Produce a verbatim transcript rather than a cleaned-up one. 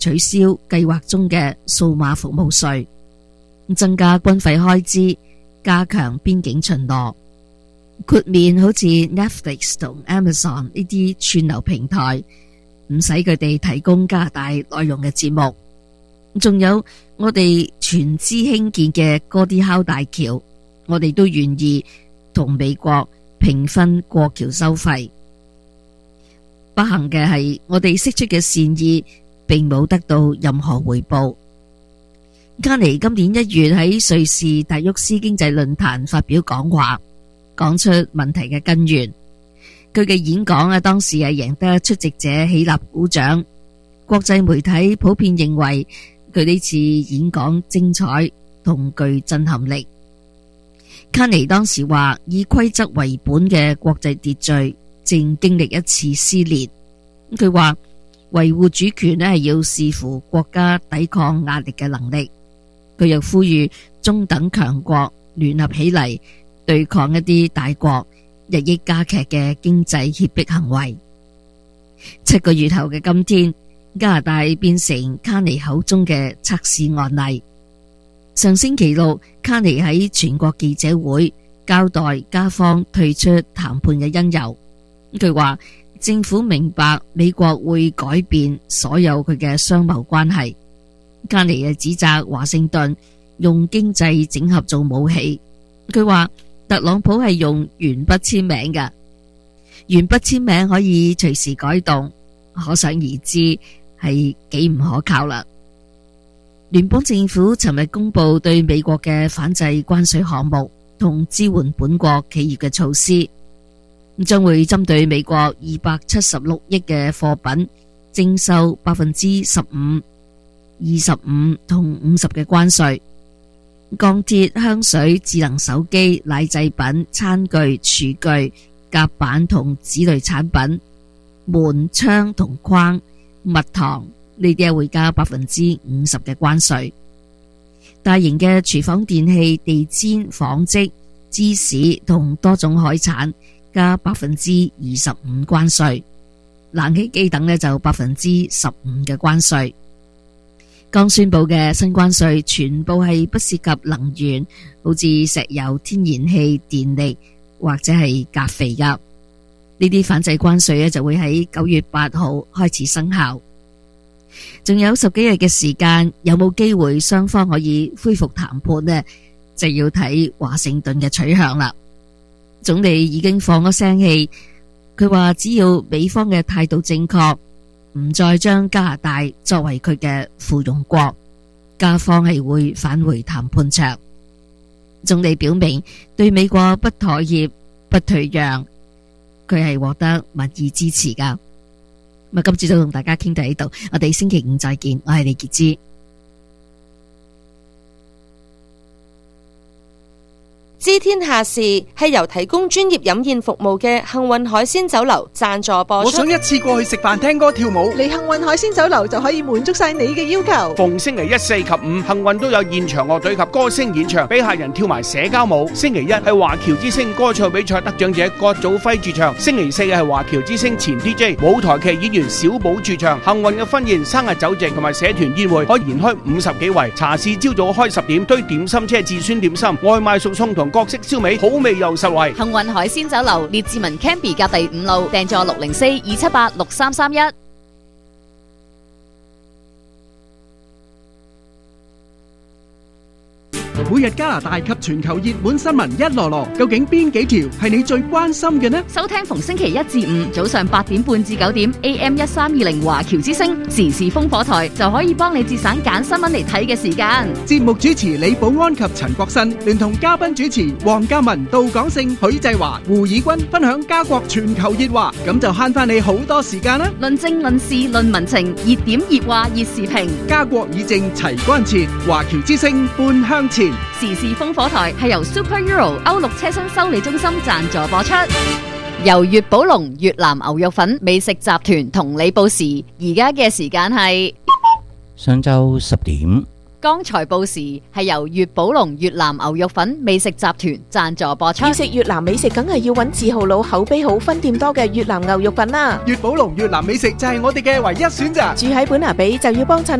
取消計劃中嘅數碼服務稅，增加軍費開支，加強邊境巡邏，豁免好似 Netflix 同 Amazon 呢啲串流平台唔使佢哋提供加拿大內容嘅節目。仲有我哋全資興建嘅哥迪考大橋，我哋都願意同美國平分過橋收費。不幸嘅係，我哋釋出嘅善意並冇得到任何回報。卡尼今年一月喺瑞士達沃斯經濟論壇發表講話，講出問題嘅根源。佢嘅演講啊，當時係贏得出席者起立鼓掌。國際媒體普遍認為佢呢次演講精彩同具震撼力。卡尼當時話，以規則為本嘅國際秩序正經歷一次撕裂。佢話維護主權咧係要視乎國家抵抗壓力嘅能力。佢又呼籲中等強國聯合起嚟對抗一啲大國日益加劇嘅經濟脅迫行為。七個月後嘅今天，加拿大變成卡尼口中嘅測試案例。上星期六，卡尼喺全國記者會交代加方退出談判嘅因由。佢話政府明白美國會改變所有佢嘅商貿關係。卡尼嘅指責華盛頓用經濟整合做武器。佢話特朗普係用鉛筆簽名㗎，鉛筆簽名可以隨時改動，可想而知係幾唔可靠啦。聯邦政府尋日公布對美國嘅反制關稅項目同支援本國企業嘅措施，將會針對美國二百七十六億嘅貨品徵收百分之十五、二十五同五十嘅關稅。鋼鐵、香水、智能手機、奶製品、餐具、廚具、甲板同紙類產品、門窗同框、蜜糖呢啲會加百分之五十嘅關稅。大型嘅廚房電器、地氈、紡織、芝士同多種海產加百分之二十五關稅。冷氣機等呢就百分之十五嘅關稅。剛宣布嘅新關稅全部係不涉及能源，好似石油、天然氣、電力或者係鉀肥噶。呢啲反制關稅呢就會喺九月八號開始生效。仲有十幾日嘅時間，有冇機會雙方可以恢復談判呢？就要睇華盛頓嘅取向啦。總理已經放咗聲氣，佢話只要美方嘅態度正確，唔再將加拿大作為佢嘅附庸國，加方係會返回談判場。總理表明對美國不妥協、不退讓，佢係獲得民意支持噶。咁啊，今次就同大家傾到呢度，我哋星期五再見。我係李潔芝。 知天下事係由提供專業飲宴服務嘅幸運海鮮酒樓贊助播出。 我想一次過去食飯、聽歌、跳舞， 嚟幸運海鮮酒樓就可以滿足晒你嘅要求。 逢星期一、四及五，幸運都有現場樂隊及歌星演唱，俾客人跳埋社交舞。星期一係華僑之星歌唱比賽得獎者郭祖輝駐唱，星期四係華僑之星前 D J 舞台劇演員小寶駐唱。幸運嘅婚宴、生日酒席同埋社團宴會可以延開五十幾圍。茶市朝早開十點，堆點心車至酸點心，外賣熟餸同各式燒味，好味又實惠。 幸運海鮮酒樓列治文 Canby 隔第五路，訂座六零四二七八六三三一。 每日加拿大及全球熱門新聞一籮籮，究竟邊幾條係你最關心嘅呢？ 收聽逢星期一至五早上八點半至九點 A M 一三二零華僑之聲時事烽火台，就可以幫你節省揀新聞嚟睇嘅時間。 節目主持李寶安及陳國新，聯同嘉賓主持黃嘉文、杜廣勝、許濟華、胡以軍分享加國全球熱話，咁就慳翻你好多時間啦！ 論政論事論民情，熱點熱話熱時評， 加國議政齊關切，華僑之聲半向前。 時事烽火台係由 Super Euro 歐陸車身修理中心贊助播出，由粵寶龍越南牛肉粉美食集團同你報時。而家嘅時間係上晝十點剛才報時係由粵寶龍越南牛肉粉美食集團贊助播出。 要食越南美食，梗係要揾字號佬、口碑好、分店多嘅越南牛肉粉啦。 粵寶龍越南美食就係我哋嘅唯一選擇。 住喺本拿比就要幫襯